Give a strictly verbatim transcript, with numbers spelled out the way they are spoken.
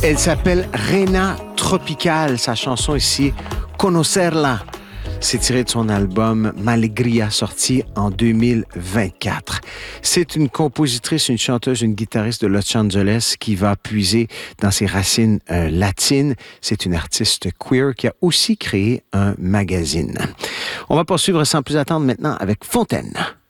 Elle s'appelle Reina Tropical. Sa chanson ici, Conocerla. C'est tiré de son album Malegria, sorti en deux mille vingt-quatre. C'est une compositrice, une chanteuse, une guitariste de Los Angeles qui va puiser dans ses racines euh, latines. C'est une artiste queer qui a aussi créé un magazine. On va poursuivre sans plus attendre maintenant avec Fontaine.